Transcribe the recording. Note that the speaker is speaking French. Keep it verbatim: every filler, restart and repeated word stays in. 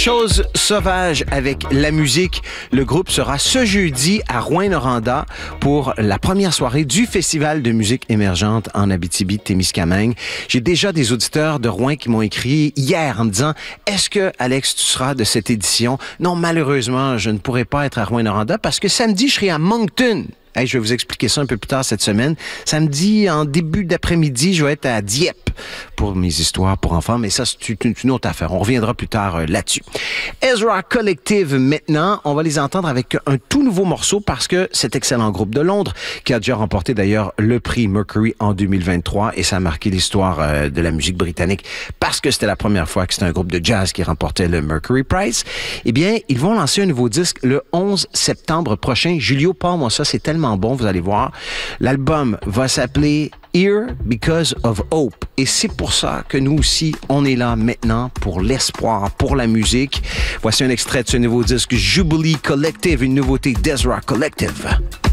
Chose sauvage avec la musique. Le groupe sera ce jeudi à Rouyn-Noranda pour la première soirée du Festival de musique émergente en Abitibi-Témiscamingue. J'ai déjà des auditeurs de Rouyn qui m'ont écrit hier en me disant « Est-ce que, Alex, tu seras de cette édition? » Non, malheureusement, je ne pourrai pas être à Rouyn-Noranda parce que samedi, je serai à Moncton. Hey, je vais vous expliquer ça un peu plus tard cette semaine. Samedi, en début d'après-midi, je vais être à Dieppe pour mes histoires pour enfants, mais ça, c'est une autre affaire. On reviendra plus tard euh, là-dessus. Ezra Collective, maintenant, on va les entendre avec un tout nouveau morceau parce que cet excellent groupe de Londres, qui a déjà remporté d'ailleurs le prix Mercury en deux mille vingt-trois, et ça a marqué l'histoire euh, de la musique britannique parce que c'était la première fois que c'était un groupe de jazz qui remportait le Mercury Prize. Eh bien, ils vont lancer un nouveau disque le onze septembre prochain. Julio, pas moi, ça, c'est tellement bon, vous allez voir. L'album va s'appeler Here Because of Hope. Et c'est pour ça que nous aussi, on est là maintenant pour l'espoir, pour la musique. Voici un extrait de ce nouveau disque Jubilee Collective, une nouveauté d'Ezra Collective.